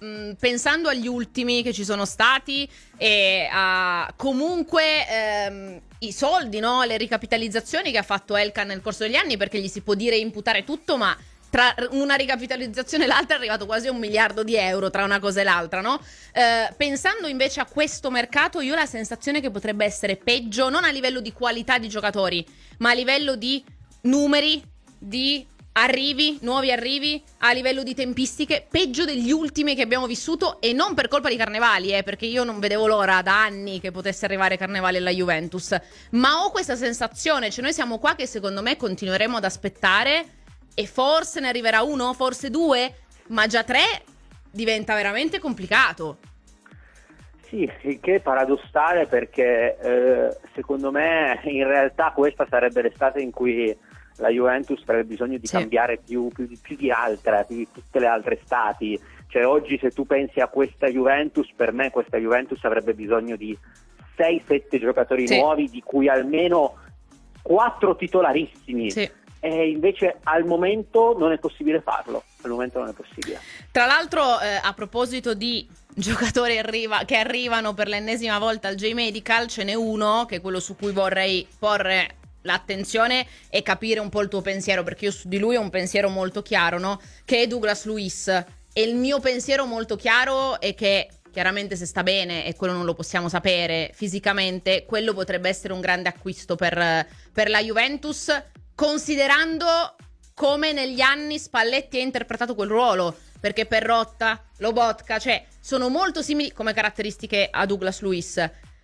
pensando agli ultimi che ci sono stati e a comunque i soldi, no? Le ricapitalizzazioni che ha fatto Elkann nel corso degli anni, perché gli si può dire imputare tutto, ma tra una ricapitalizzazione e l'altra è arrivato quasi a 1 miliardo di euro tra una cosa e l'altra, no? Pensando invece a questo mercato, io ho la sensazione che potrebbe essere peggio, non a livello di qualità di giocatori, ma a livello di numeri, di arrivi, nuovi arrivi, a livello di tempistiche, peggio degli ultimi che abbiamo vissuto, e non per colpa di Carnevali, perché io non vedevo l'ora da anni che potesse arrivare Carnevali alla Juventus, ma ho questa sensazione, cioè noi siamo qua che secondo me continueremo ad aspettare e forse ne arriverà uno, forse due, ma già 3 diventa veramente complicato. Sì, il che è paradossale perché secondo me in realtà questa sarebbe l'estate in cui la Juventus avrebbe bisogno di cambiare più di altre, più di tutte le altre estati. Cioè oggi se tu pensi a questa Juventus, per me questa Juventus avrebbe bisogno di 6-7 giocatori nuovi, di cui almeno 4 titolarissimi. Sì. E invece al momento non è possibile farlo. Al momento non è possibile. Tra l'altro, a proposito di giocatori che arrivano per l'ennesima volta al J-Medical, ce n'è uno che è quello su cui vorrei porre l'attenzione e capire un po' il tuo pensiero, perché io su di lui ho un pensiero molto chiaro, no? Che è Douglas Luiz. E il mio pensiero molto chiaro è che chiaramente se sta bene, e quello non lo possiamo sapere fisicamente, quello potrebbe essere un grande acquisto per la Juventus, considerando come negli anni Spalletti ha interpretato quel ruolo, perché Perrotta, Lobotka, cioè sono molto simili come caratteristiche a Douglas Luiz,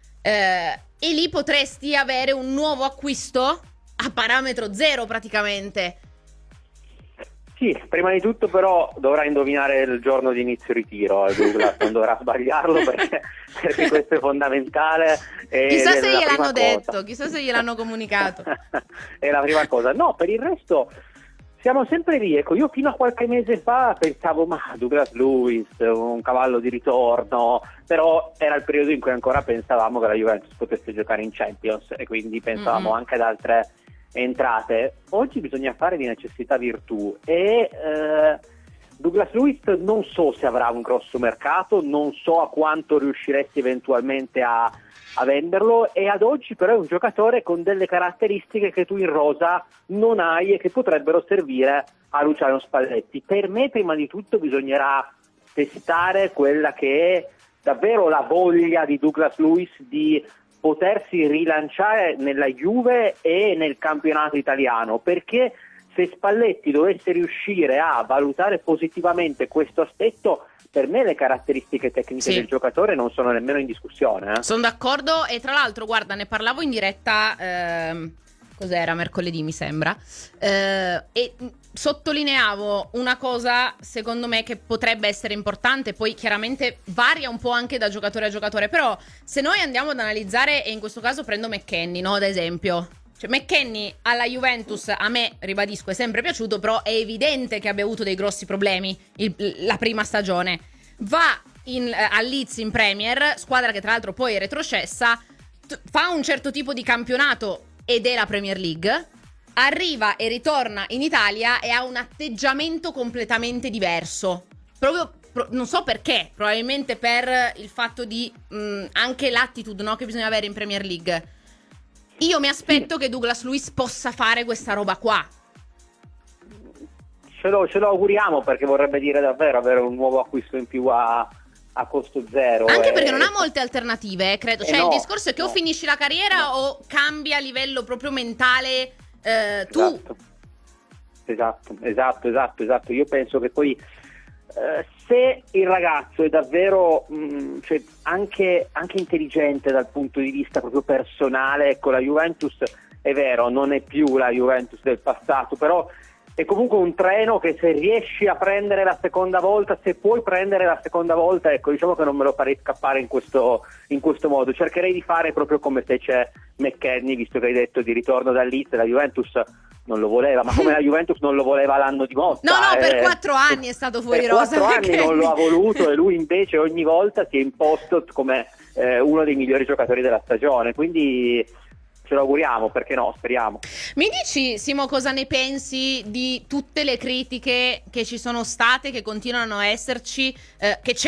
e lì potresti avere un nuovo acquisto a parametro zero praticamente. Sì, prima di tutto però dovrà indovinare il giorno di inizio ritiro, Douglas non dovrà sbagliarlo perché questo è fondamentale. Chissà se gliel'hanno detto, chissà se gliel'hanno comunicato. È la prima cosa. No, per il resto siamo sempre lì. Ecco, io fino a qualche mese fa pensavo, ma Douglas Luiz, un cavallo di ritorno, però era il periodo in cui ancora pensavamo che la Juventus potesse giocare in Champions e quindi pensavamo anche ad altre entrate. Oggi bisogna fare di necessità virtù e Douglas Luiz non so se avrà un grosso mercato, non so a quanto riusciresti eventualmente a venderlo, e ad oggi però è un giocatore con delle caratteristiche che tu in rosa non hai e che potrebbero servire a Luciano Spalletti. Per me prima di tutto bisognerà testare quella che è davvero la voglia di Douglas Luiz di potersi rilanciare nella Juve e nel campionato italiano, perché se Spalletti dovesse riuscire a valutare positivamente questo aspetto, per me le caratteristiche tecniche del giocatore non sono nemmeno in discussione. Sono d'accordo, e tra l'altro guarda, ne parlavo in diretta cos'era, mercoledì mi sembra, e sottolineavo una cosa secondo me che potrebbe essere importante, poi chiaramente varia un po' anche da giocatore a giocatore, però se noi andiamo ad analizzare, e in questo caso prendo McKennie, no, ad esempio, cioè McKennie alla Juventus a me, ribadisco, è sempre piaciuto, però è evidente che abbia avuto dei grossi problemi la prima stagione. Va a Leeds in Premier, squadra che tra l'altro poi è retrocessa, fa un certo tipo di campionato ed è la Premier League, arriva e ritorna in Italia e ha un atteggiamento completamente diverso, proprio non so perché, probabilmente per il fatto di anche l'attitude, no, che bisogna avere in Premier League. Io mi aspetto che Douglas Luiz possa fare questa roba qua. Ce lo auguriamo, perché vorrebbe dire davvero avere un nuovo acquisto in più a costo zero. Anche perché non ha molte alternative, credo. Cioè il discorso è che o finisci la carriera o cambi a livello proprio mentale tu. Esatto. Io penso che poi se il ragazzo è davvero cioè anche intelligente dal punto di vista proprio personale, ecco, la Juventus è vero, non è più la Juventus del passato, però è comunque un treno che se riesci a prendere la seconda volta, se puoi prendere la seconda volta, ecco, diciamo che non me lo farei scappare in questo modo. Cercherei di fare proprio come fece McKennie, visto che hai detto di ritorno da Leeds, la Juventus non lo voleva, ma come la Juventus non lo voleva l'anno di Motta. No, per 4 anni è stato fuori rosa. Per 4 anni non lo ha voluto, e lui invece ogni volta si è imposto come uno dei migliori giocatori della stagione, quindi ce lo auguriamo, perché no, speriamo. Mi dici, Simo, cosa ne pensi di tutte le critiche che ci sono state, che continuano a esserci, che